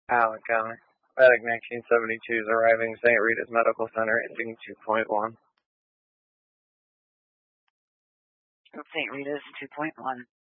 Alec County. Medic 1972 is arriving St. Rita's Medical Center, ending 2.1. St. Rita's 2.1.